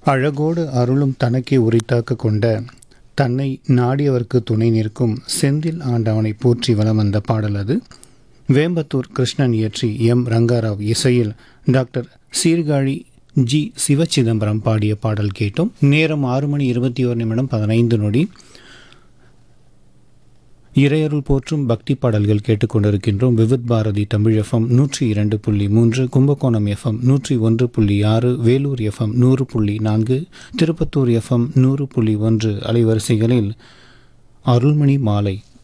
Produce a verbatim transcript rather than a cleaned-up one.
அழகோடு அருளும் தனக்கே உரித்தாக்க கொண்ட தன்னை நாடியவர்க்கு துணை நிற்கும் செந்தில் ஆண்டவனை போற்றி வலம் வந்த பாடல் அது. வேம்பத்தூர் கிருஷ்ணன் இயற்றி எம் ரங்காராவ் இசையில் டாக்டர் சீர்காழி ஜி சிவச்சிதம்பரம் பாடிய பாடல் கேட்டோம். நேரம் ஆறு மணி இருபத்தி ஒரு நிமிடம் பதினைந்து நொடி. இறையருள் போற்றும் பக்தி பாடல்கள் கேட்டுக்கொண்டிருக்கின்றோம். விவித் பாரதி தமிழ் எஃப்எம் நூற்றி இரண்டு புள்ளி மூன்று, கும்பகோணம் எஃப்எம் நூற்றி ஒன்று புள்ளி ஆறு, வேலூர் எஃப்எம் நூறு புள்ளி நான்கு, திருப்பத்தூர் எஃப்எம் நூறு புள்ளி ஒன்று அலைவரிசைகளில் அருள்மணி மாலை